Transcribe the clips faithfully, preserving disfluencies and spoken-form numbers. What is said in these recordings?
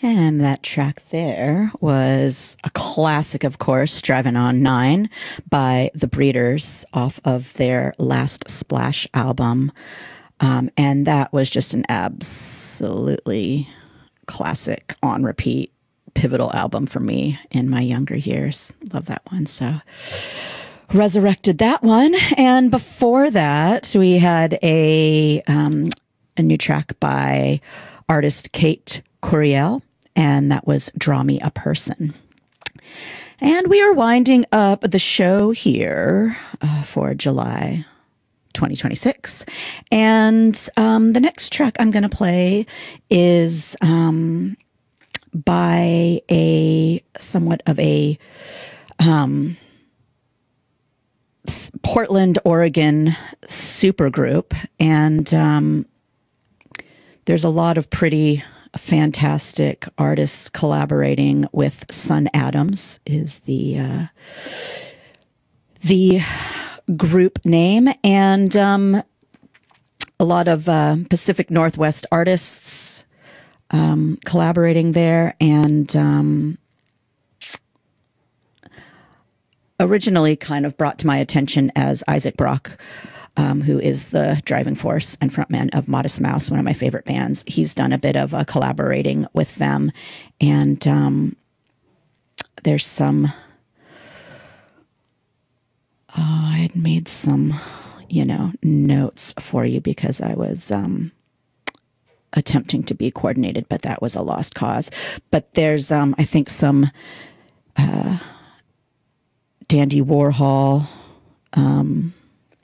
And that track there was a classic, of course, Driving on Nine by The Breeders off of their Last Splash album. Um, and that was just an absolutely classic, on repeat, pivotal album for me in my younger years. Love that one. So resurrected that one. And before that, we had a, um, a new track by artist Kate Curiel, and that was Draw Me a Person. And we are winding up the show here uh, for July twenty twenty-six. And um, the next track I'm going to play is um, by a somewhat of a um, Portland, Oregon supergroup. And um, there's a lot of pretty fantastic artists collaborating with Sun Adams is the uh, the group name, and um, a lot of uh, Pacific Northwest artists um, collaborating there. And um, originally kind of brought to my attention as Isaac Brock, Um, who is the driving force and frontman of Modest Mouse, one of my favorite bands. He's done a bit of uh, collaborating with them. And um, there's some, oh, I had made some, you know, notes for you because I was um, attempting to be coordinated, but that was a lost cause. But there's, um, I think, some uh, Dandy Warhol, um,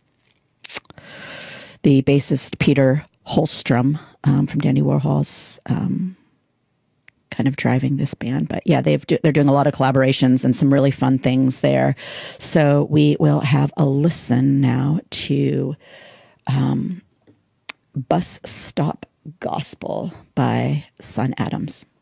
the bassist Peter Holstrom um, from Dandy Warhol's um, kind of driving this band. But yeah, they've do, they're doing a lot of collaborations and some really fun things there. So we will have a listen now to um, Bus Stop Gospel by Sun Adams.